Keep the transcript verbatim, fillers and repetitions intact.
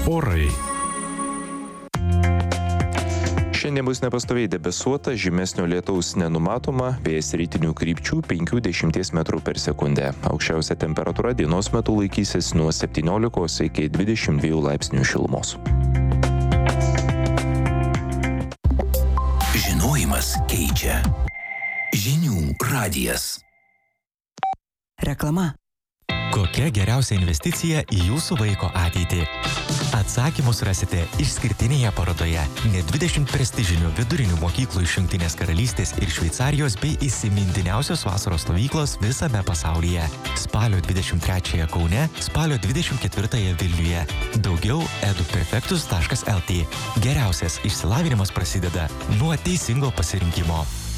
Orai. Šiandien bus nepastoviai debesuota, žymesnio lietaus nenumatoma, vėjas rytinių krypčių penki dešimt metrų per sekundę. Aukščiausia temperatūra dienos metu laikysis nuo septyniolikos iki dvidešimt dviejų laipsnių šilumos. Žinojimas keičia. Žinių radijas. Reklama. Kokia geriausia investicija į jūsų vaiko ateitį? Atsakymus rasite išskirtinėje parodoje. Net dvidešimt prestižinių vidurinių mokyklų iš Jungtinės karalystės ir Šveicarijos bei įsimintiniausios vasaros stovyklos visame pasaulyje. Spalio dvidešimt trečiąją Kaune, spalio dvidešimt ketvirtąją Vilniuje. Daugiau eduperfectus taškas lt. Geriausias išsilavinimas prasideda nuo teisingo pasirinkimo.